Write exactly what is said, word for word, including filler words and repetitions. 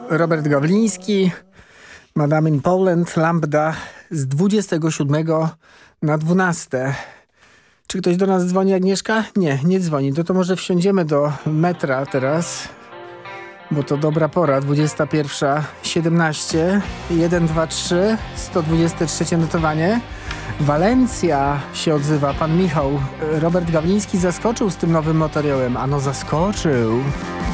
Robert Gawliński, Madame in Poland, Lambda z dwudziestego siódmego na dwunaste. Czy ktoś do nas dzwoni, Agnieszka? Nie, nie dzwoni. To to może wsiądziemy do metra teraz, bo to dobra pora. dwudziesta pierwsza siedemnaście, jeden, dwa, trzy, sto dwadzieścia trzy notowanie. Walencja się odzywa, pan Michał. Robert Gawliński zaskoczył z tym nowym materiałem. Ano zaskoczył.